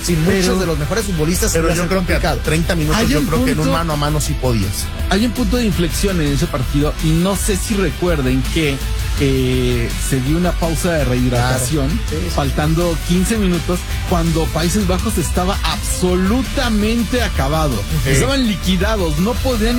sin muchos de los mejores futbolistas. Pero yo creo que a 30 minutos yo creo que en un mano a mano sí podías. Hay un punto de inflexión en ese partido y no sé si recuerden que se dio una pausa de rehidratación, faltando 15 minutos, cuando Países Bajos estaba absolutamente acabado. Estaban liquidados, no podían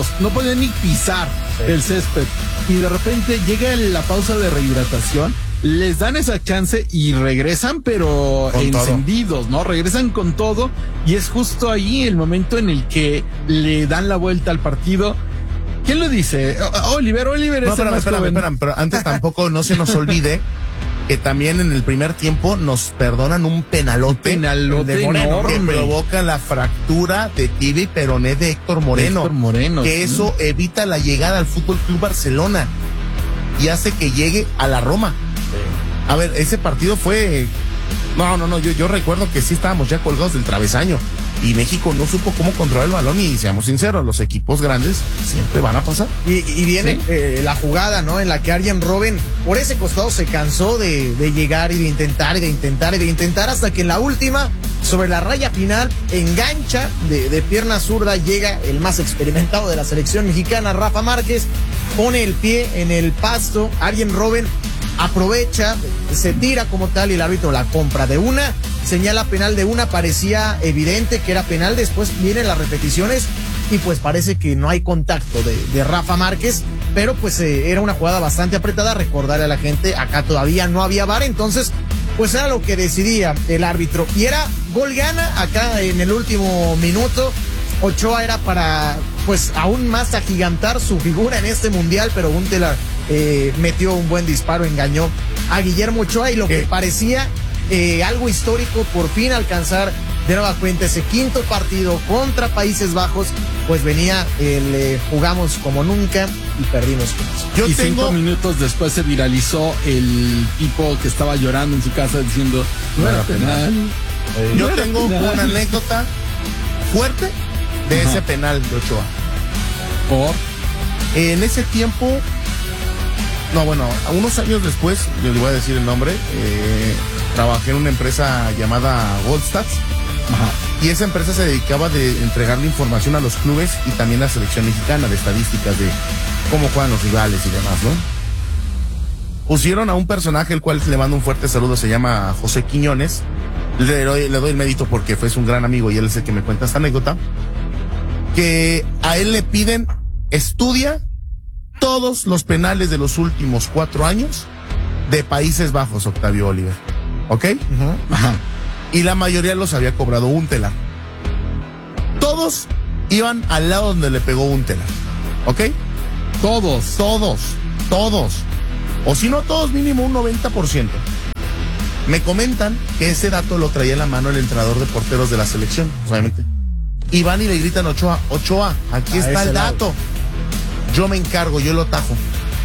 ni pisar el césped. Y de repente llega la pausa de rehidratación, les dan esa chance y regresan, pero con encendidos, ¿no? Regresan con todo, y es justo ahí el momento en el que le dan la vuelta al partido. ¿Quién lo dice? Oliver No, espérame, pero antes tampoco no se nos olvide que también en el primer tiempo nos perdonan un penalote de Moreno, enorme, que provoca la fractura de tibia y peroné de Héctor Moreno, que eso evita la llegada al Fútbol Club Barcelona y hace que llegue a la Roma. A ver, ese partido fue... No, yo recuerdo que sí estábamos ya colgados del travesaño y México no supo cómo controlar el balón, y seamos sinceros, los equipos grandes siempre van a pasar. Y viene la jugada, ¿no? En la que Arjen Robben por ese costado se cansó de llegar y de intentar hasta que en la última, sobre la raya final, engancha de pierna zurda, llega el más experimentado de la selección mexicana, Rafa Márquez, pone el pie en el pasto, Arjen Robben aprovecha, se tira como tal y el árbitro la compra de una, señala penal de una, parecía evidente que era penal, después vienen las repeticiones y pues parece que no hay contacto de Rafa Márquez, pero pues era una jugada bastante apretada. Recordarle a la gente, acá todavía no había VAR, entonces pues era lo que decidía el árbitro y era gol gana acá en el último minuto. Ochoa era para pues aún más agigantar su figura en este mundial, pero Huntelaar metió un buen disparo, engañó a Guillermo Ochoa y lo que parecía algo histórico, por fin alcanzar de nueva cuenta ese quinto partido contra Países Bajos, pues venía el jugamos como nunca y perdimos como y 5 minutos después se viralizó el tipo que estaba llorando en su casa diciendo no era penal. Yo tengo una anécdota fuerte de ese penal de Ochoa. ¿Por? En ese tiempo, unos años después, yo le voy a decir el nombre, trabajé en una empresa llamada Goldstats. Y esa empresa se dedicaba de entregarle información a los clubes y también a la selección mexicana de estadísticas de cómo juegan los rivales y demás, ¿no? Pusieron a un personaje, el cual le mando un fuerte saludo, se llama José Quiñones. Le doy el mérito porque fue un gran amigo y él es el que me cuenta esta anécdota. Que a él le piden, estudia todos los penales de los últimos 4 años de Países Bajos, Octavio Oliver. ¿Ok? Y la mayoría los había cobrado Huntelaar. Todos iban al lado donde le pegó Huntelaar. ¿Ok? Todos. O si no todos, mínimo un 90%. Me comentan que ese dato lo traía en la mano el entrenador de porteros de la selección, obviamente. Y van y le gritan a Ochoa, aquí está el dato. Yo me encargo, yo lo tajo.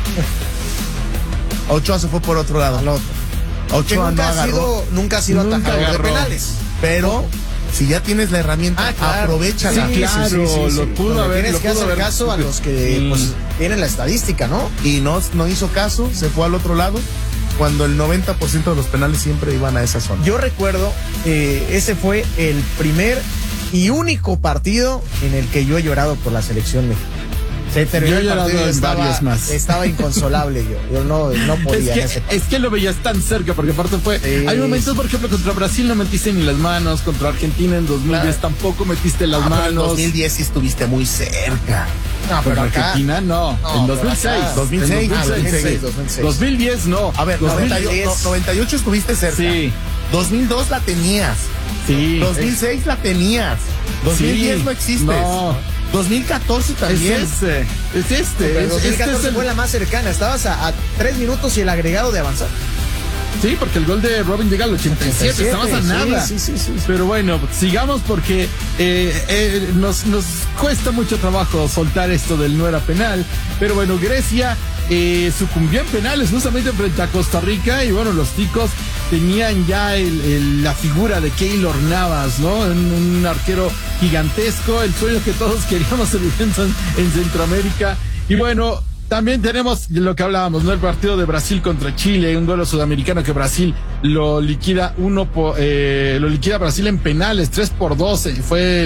Ochoa se fue por otro lado. Ochoa nunca ha sido atajador de penales. Pero si ya tienes la herramienta, aprovechala. Sí, claro, lo pudo haber. Tienes que hacer caso a los que pues, tienen la estadística, ¿no? Y no hizo caso, se fue al otro lado, cuando el 90% de los penales siempre iban a esa zona. Yo recuerdo, ese fue el primer y único partido en el que yo he llorado por la selección mexicana. Se terminó el partido y estaba inconsolable yo no podía. Es que lo veías tan cerca, porque aparte hay momentos, por ejemplo, contra Brasil no metiste ni las manos, contra Argentina en 2010 tampoco metiste las manos. En 2010 sí estuviste muy cerca. No, pero Argentina no. En 2006. 2010 no. A ver, 98 estuviste cerca. Sí. 2002 la tenías. Sí. 2006 la tenías. 2010 no existes. No. 2014 también. Es este. 2014 fue la más cercana. Estabas a 3 minutos y el agregado de avanzar. Sí, porque el gol de Robben llega al 87, estabas a nada. Sí. Pero bueno, sigamos porque nos cuesta mucho trabajo soltar esto del no era penal. Pero bueno, Grecia sucumbió en penales justamente frente a Costa Rica y bueno, los ticos tenían ya la figura de Keylor Navas, ¿no? Un arquero gigantesco, el sueño que todos queríamos en Centroamérica. Y bueno, también tenemos lo que hablábamos, ¿no? El partido de Brasil contra Chile, un duelo sudamericano que Brasil lo liquida lo liquida Brasil en penales, 3-2, fue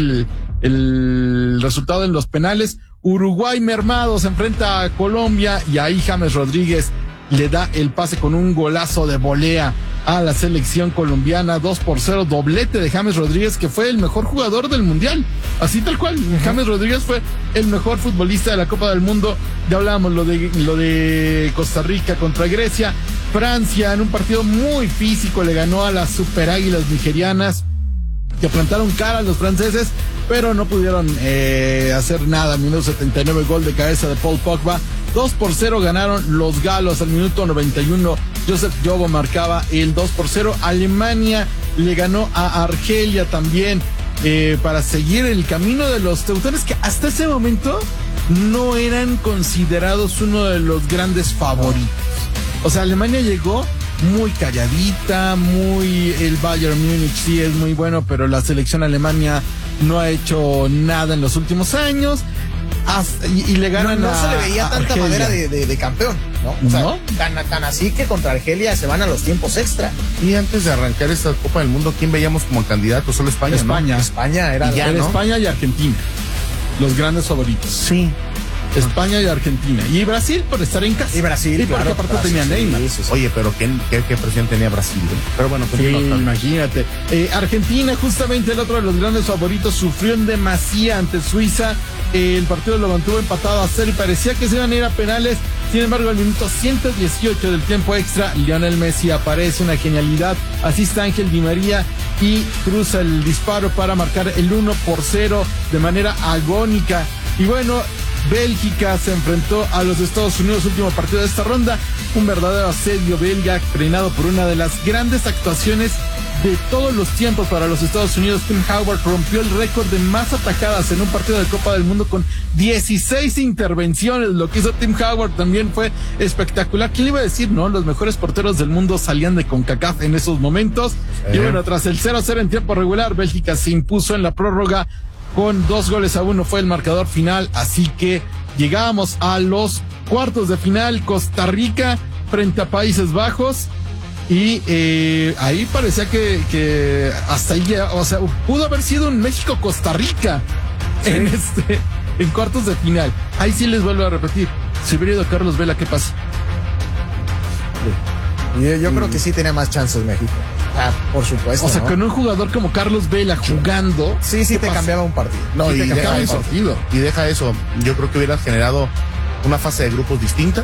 el resultado en los penales. Uruguay mermado se enfrenta a Colombia y ahí James Rodríguez le da el pase con un golazo de volea a la selección colombiana, 2-0, doblete de James Rodríguez, que fue el mejor jugador del mundial, así tal cual. James Rodríguez fue el mejor futbolista de la Copa del Mundo. Ya hablábamos lo de Costa Rica contra Grecia. Francia, en un partido muy físico, le ganó a las Super Águilas nigerianas, que plantaron cara a los franceses, pero no pudieron hacer nada. Minuto 79, gol de cabeza de Paul Pogba. 2-0 ganaron los galos al minuto 91. Joseph Yobo marcaba el 2-0. Alemania le ganó a Argelia también para seguir el camino de los teutones, que hasta ese momento no eran considerados uno de los grandes favoritos. O sea, Alemania llegó muy calladita, el Bayern Múnich sí es muy bueno, pero la selección alemana no ha hecho nada en los últimos años. Y le ganan no se le veía tanta Argelia. madera de campeón, ¿no? O sea, ¿no? Tan así que contra Argelia se van a los tiempos extra. Y antes de arrancar esta Copa del Mundo, ¿quién veíamos como candidato? Solo España, España. ¿no? España era Ya, Era ¿no? España y Argentina, los grandes favoritos. Sí. España y Argentina. Y Brasil por estar en casa. Y Brasil, y porque claro, aparte Brasil, tenía Neymar. sí, sí, sí. Oye, pero ¿qué presión tenía Brasil? Pero bueno, Sí, continúa. imagínate. Argentina, justamente el otro de los grandes favoritos, sufrió en demasía ante Suiza. El partido lo mantuvo empatado a 0 y parecía que se iban a ir a penales. Sin embargo, al minuto 118 del tiempo extra, Lionel Messi aparece, una genialidad. Asiste Ángel Di María y cruza el disparo para marcar el 1-0 de manera agónica. Y bueno, Bélgica se enfrentó a los Estados Unidos, último partido de esta ronda. Un verdadero asedio belga, frenado por una de las grandes actuaciones de todos los tiempos para los Estados Unidos. Tim Howard rompió el récord de más atajadas en un partido de Copa del Mundo con 16 intervenciones. Lo que hizo Tim Howard también fue espectacular. ¿Quién le iba a decir, no? Los mejores porteros del mundo salían de CONCACAF en esos momentos. Y bueno, tras el 0-0 en tiempo regular, Bélgica se impuso en la prórroga con 2-1 fue el marcador final. Así que llegábamos a los cuartos de final. Costa Rica frente a Países Bajos. Y ahí parecía que hasta ahí, o sea, pudo haber sido un México-Costa Rica en cuartos de final. Ahí sí les vuelvo a repetir. Si hubiera ido Carlos Vela, ¿qué pasa? Yo creo que sí tenía más chances México. Por supuesto. O sea, ¿no? con un jugador como Carlos Vela jugando. Sí, te cambiaba un partido. No, Sí y te deja cambiaba un eso. partido. Y deja eso. Yo creo que hubiera generado una fase de grupos distinta.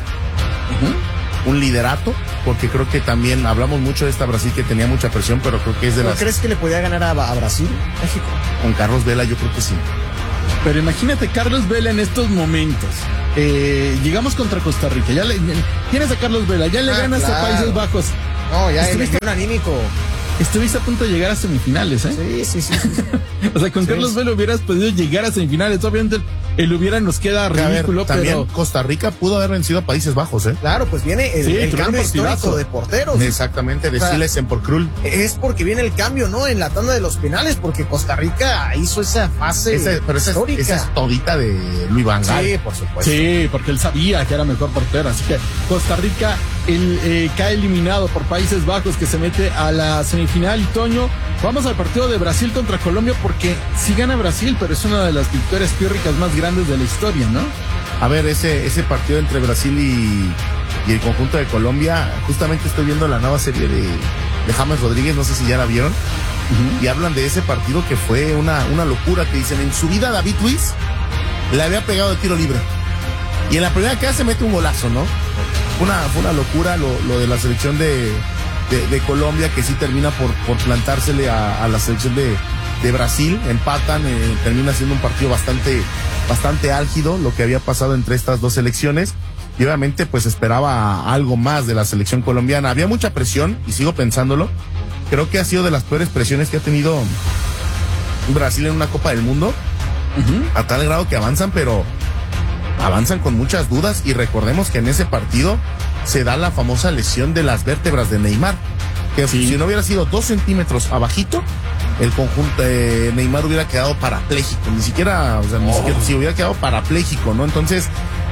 Un liderato, porque creo que también hablamos mucho de esta Brasil que tenía mucha presión, pero creo que es de ¿No las... crees que le podía ganar a Brasil, México? Con Carlos Vela yo creo que sí. Pero imagínate Carlos Vela en estos momentos. Llegamos contra Costa Rica. Tienes a Carlos Vela, ya le ganas a Países Bajos. No, ya Estuviste- un anímico. Estuviste a punto de llegar a semifinales, ¿eh? Sí. O sea, con Sí. Carlos Vela hubieras podido llegar a semifinales. Obviamente el hubiera nos queda A ver, ridículo, también pero Costa Rica pudo haber vencido a Países Bajos, ¿eh? Claro, pues viene el tuvieron cambio partidazo. histórico de porteros. Exactamente, de O sea, Siles en por Krul. Es porque viene el cambio, ¿no? En la tanda de los penales, porque Costa Rica hizo esa fase Pero histórica. esa es todita de Luis Van Gaal. Sí, por supuesto. sí, porque él sabía que era mejor portero. Así que Costa Rica cae eliminado por Países Bajos, que se mete a la semifinal. Y Toño, vamos al partido de Brasil contra Colombia, porque sí gana Brasil, pero es una de las victorias pírricas más grandes de la historia, ¿no? A ver, ese partido entre Brasil y el conjunto de Colombia, justamente estoy viendo la nueva serie de James Rodríguez, no sé si ya la vieron, y hablan de ese partido que fue una locura, que dicen, en su vida David Luiz le había pegado el tiro libre. Y en la primera que hace mete un golazo, ¿no? Fue una locura lo de la selección de Colombia, que sí termina por plantársele a la selección de Brasil. Empatan, termina siendo un partido bastante álgido lo que había pasado entre estas dos selecciones. Y obviamente pues esperaba algo más de la selección colombiana. Había mucha presión, y sigo pensándolo. Creo que ha sido de las peores presiones que ha tenido Brasil en una Copa del Mundo. A tal grado que avanzan, pero avanzan con muchas dudas. Y recordemos que en ese partido se da la famosa lesión de las vértebras de Neymar, que si no hubiera sido 2 centímetros abajito, el conjunto de Neymar hubiera quedado parapléjico, ni siquiera, si hubiera quedado parapléjico, ¿no? Entonces,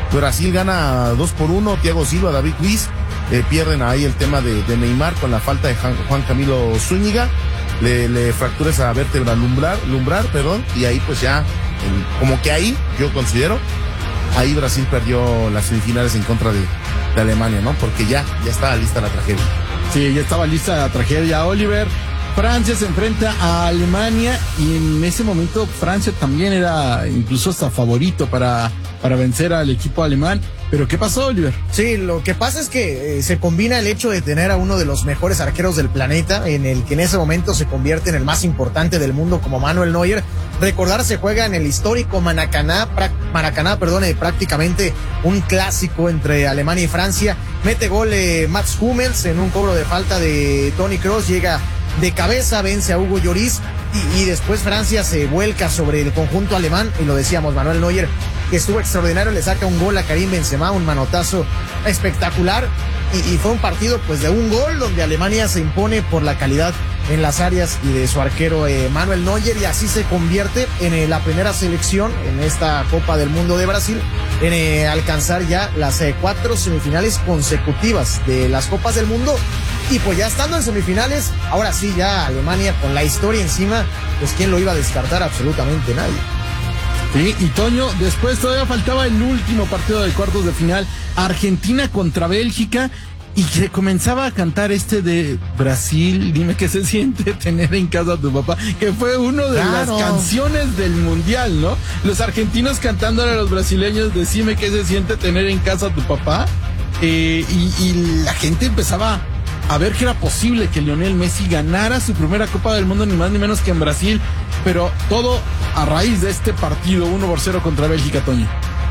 Brasil gana 2-1, Thiago Silva, David Luiz, pierden ahí el tema de Neymar con la falta de Juan Camilo Zúñiga, le fractura esa vértebra lumbar, y ahí pues ya, como que ahí, yo considero, ahí Brasil perdió las semifinales en contra de Alemania, ¿no? Porque ya estaba lista la tragedia. Sí, ya estaba lista la tragedia, Oliver. Francia se enfrenta a Alemania y en ese momento Francia también era incluso hasta favorito para vencer al equipo alemán. ¿Pero qué pasó, Oliver? Sí, lo que pasa es que se combina el hecho de tener a uno de los mejores arqueros del planeta, en el que en ese momento se convierte en el más importante del mundo como Manuel Neuer. Recordar, se juega en el histórico Maracaná, prácticamente un clásico entre Alemania y Francia. Mete gol Mats Hummels en un cobro de falta de Toni Kroos, llega de cabeza, vence a Hugo Lloris y después Francia se vuelca sobre el conjunto alemán, y lo decíamos, Manuel Neuer, que estuvo extraordinario, le saca un gol a Karim Benzema, un manotazo espectacular, y fue un partido pues de un gol donde Alemania se impone por la calidad en las áreas y de su arquero Manuel Neuer, y así se convierte en la primera selección en esta Copa del Mundo de Brasil en alcanzar ya las 4 semifinales consecutivas de las Copas del Mundo. Y pues ya estando en semifinales, ahora sí ya Alemania con la historia encima, pues quién lo iba a descartar, absolutamente nadie. Sí, y Toño, después todavía faltaba el último partido de cuartos de final, Argentina contra Bélgica, y se comenzaba a cantar de Brasil, dime qué se siente tener en casa a tu papá, que fue uno de las canciones del mundial, ¿no? Los argentinos cantándole a los brasileños, decime qué se siente tener en casa a tu papá, y la gente empezaba a ver que era posible que Lionel Messi ganara su primera Copa del Mundo, ni más ni menos que en Brasil, pero todo a raíz de este partido 1-0 contra Bélgica, Toño.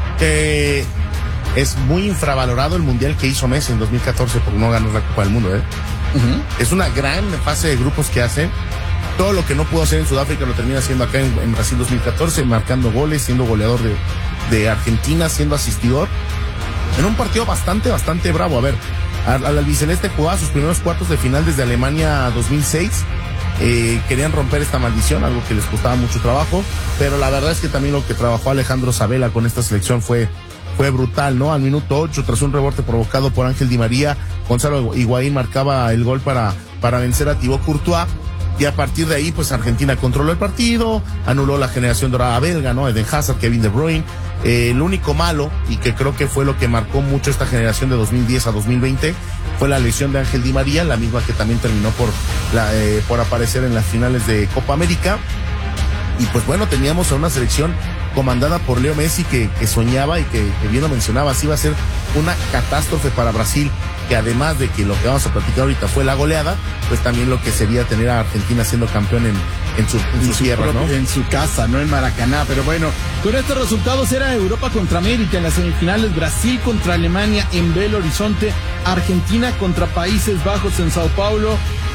Es muy infravalorado el mundial que hizo Messi en 2014 por no ganar la Copa del Mundo, Es una gran fase de grupos que hace. Todo lo que no pudo hacer en Sudáfrica lo termina haciendo acá en Brasil 2014, marcando goles, siendo goleador de Argentina, siendo asistidor. En un partido bastante bravo. A ver, al albiceleste jugaba sus primeros cuartos de final desde Alemania 2006. Querían romper esta maldición, algo que les costaba mucho trabajo, pero la verdad es que también lo que trabajó Alejandro Sabella con esta selección fue brutal, ¿no? Al minuto 8, tras un rebote provocado por Ángel Di María, Gonzalo Higuaín marcaba el gol para vencer a Thibaut Courtois, y a partir de ahí, pues Argentina controló el partido, anuló la generación dorada belga, ¿no? Eden Hazard, Kevin De Bruyne. El único malo, y que creo que fue lo que marcó mucho esta generación de 2010 a 2020, fue la lesión de Ángel Di María, la misma que también terminó por aparecer en las finales de Copa América. Y pues bueno, teníamos a una selección comandada por Leo Messi que soñaba, y que bien lo mencionabas, iba a ser una catástrofe para Brasil, que además de que lo que vamos a platicar ahorita fue la goleada, pues también lo que sería tener a Argentina siendo campeón en su tierra, ¿no? En su casa, no en Maracaná. Pero bueno, con estos resultados era Europa contra América en las semifinales, Brasil contra Alemania en Belo Horizonte, Argentina contra Países Bajos en Sao Paulo,